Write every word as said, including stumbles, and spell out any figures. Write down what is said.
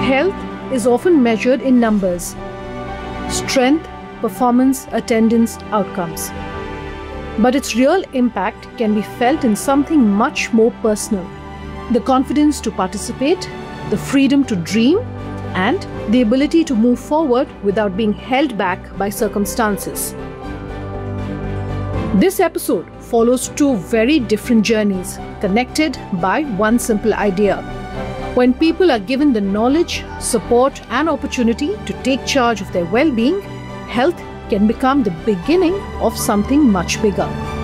Health is often measured in numbers: strength, performance, attendance, outcomes. But its real impact can be felt in something much more personal: the confidence to participate, the freedom to dream, and the ability to move forward without being held back by circumstances. This episode follows two very different journeys, connected by one simple idea. When people are given the knowledge, support, and opportunity to take charge of their well-being, health can become the beginning of something much bigger.